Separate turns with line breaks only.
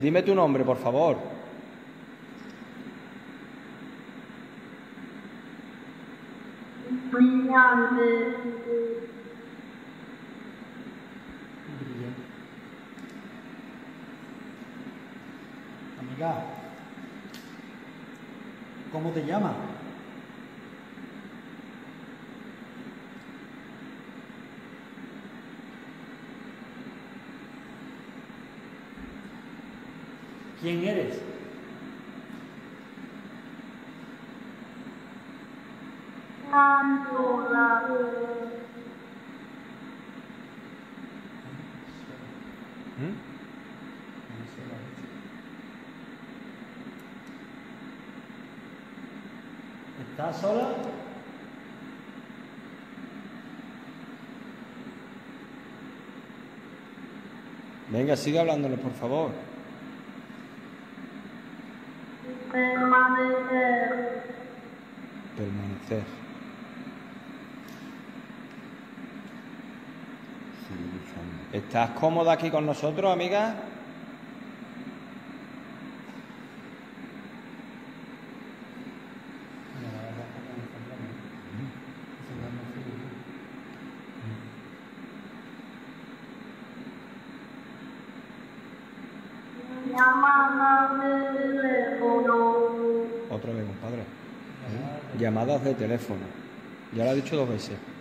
Dime tu nombre, por favor.
Brillante.
Amiga, ¿cómo te llamas? ¿Quién eres?
Angola.
¿Estás sola?
Venga, sigue hablándole, por favor.
Permanecer.
Permanecer. ¿Estás cómoda aquí con nosotros, amiga?
Llamada de teléfono.
Otra vez, compadre. Llamadas de teléfono. Ya lo ha dicho 2 veces.